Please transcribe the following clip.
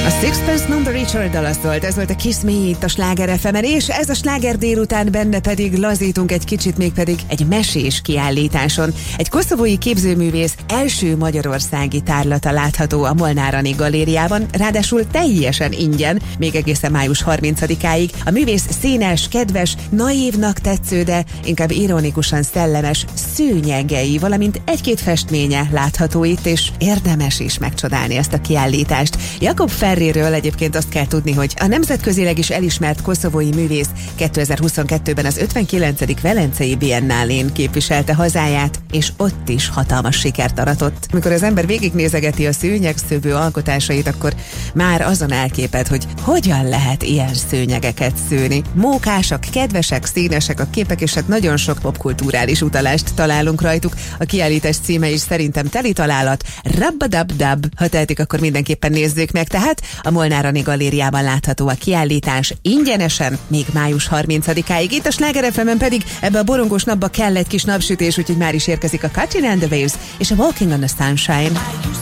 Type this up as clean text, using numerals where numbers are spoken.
A Sixpence None the Richer dala szólt, ez volt a Kiss Me itt a Sláger FM-en, és ez a sláger délután, benne pedig lazítunk egy kicsit, mégpedig egy mesés kiállításon. Egy koszovói képzőművész első magyarországi tárlata látható a Molnár Ani galériában, ráadásul teljesen ingyen, még egészen május 30-áig. A művész színes, kedves, naívnak tetsző, de inkább ironikusan szellemes szőnyegei, valamint egy-két festménye látható itt, és érdemes is megcsodálni ezt a kiállítást. Jakob Ferriről egyébként azt kell tudni, hogy a nemzetközileg is elismert koszovói művész 2022-ben az 59. Velencei Biennálén képviselte hazáját, és ott is hatalmas sikert aratott. Amikor az ember végignézegeti a szőnyegszövő alkotásait, akkor már azon elképed, hogy hogyan lehet ilyen szőnyegeket szőni. Mókásak, kedvesek, színesek a képek, és hát nagyon sok popkulturális utalást találunk rajtuk. A kiállítás címe is szerintem teli találat, Rabbadabdab. Ha tehetik, akkor mindenképpen nézzék meg. Tehát a Molnár Ani galériában látható a kiállítás ingyenesen, még május 30-áig. Itt a Sláger FM-en pedig ebbe a borongós napba kell egy kis napsütés, úgyhogy már is érkezik a Katrina and the Waves és a Walking on the Sunshine.